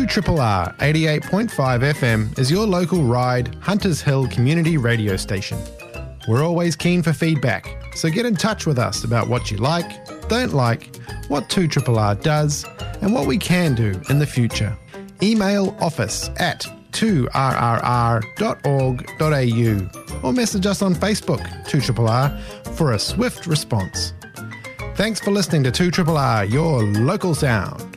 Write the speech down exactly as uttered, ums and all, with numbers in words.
R R R eighty-eight point five F M is your local Ryde Hunters Hill community radio station. We're always keen for feedback, so get in touch with us about what you like, don't like, what two R R R does, and what we can do in the future. Email office at two R R R dot org dot A U or message us on Facebook, two R R R, for a swift response. Thanks for listening to two R R R, your local sound.